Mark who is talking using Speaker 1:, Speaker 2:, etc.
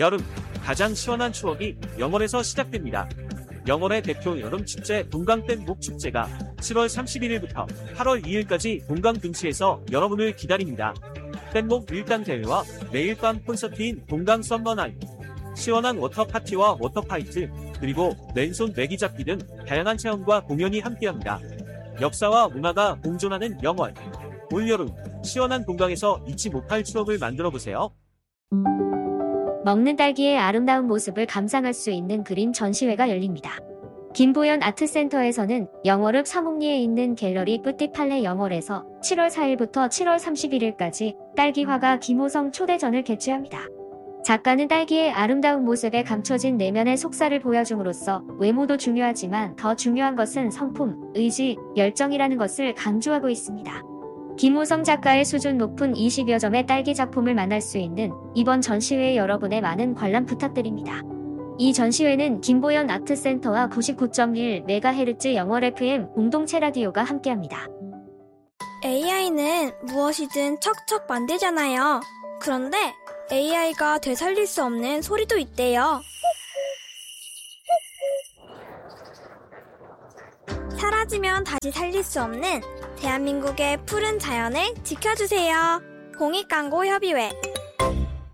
Speaker 1: 여름, 가장 시원한 추억이 영월에서 시작됩니다. 영월의 대표 여름축제 동강댐 목축제가 7월 31일부터 8월 2일까지 동강 둔치에서 여러분을 기다립니다. 댐목 밀당 대회와 매일 밤 콘서트인 동강 썸머나잇, 시원한 워터파티와 워터파이트, 그리고 맨손 메기잡기 등 다양한 체험과 공연이 함께합니다. 역사와 문화가 공존하는 영월. 올여름 시원한 동강에서 잊지 못할 추억을 만들어보세요.
Speaker 2: 먹는 딸기의 아름다운 모습을 감상할 수 있는 그림 전시회가 열립니다. 김보연 아트센터에서는 영월읍 사목리에 있는 갤러리 뿌띠팔레 영월에서 7월 4일부터 7월 31일까지 딸기 화가 김호성 초대전을 개최합니다. 작가는 딸기의 아름다운 모습에 감춰진 내면의 속살을 보여줌으로써 외모도 중요하지만 더 중요한 것은 성품, 의지, 열정이라는 것을 강조하고 있습니다. 김호성 작가의 수준 높은 20여 점의 딸기 작품을 만날 수 있는 이번 전시회에 여러분의 많은 관람 부탁드립니다. 이 전시회는 김보연 아트센터와 99.1MHz 영월 FM 공동체 라디오가 함께합니다.
Speaker 3: AI는 무엇이든 척척 만들잖아요. 그런데 AI가 되살릴 수 없는 소리도 있대요. 사라지면 다시 살릴 수 없는 대한민국의 푸른 자연을 지켜주세요. 공익광고협의회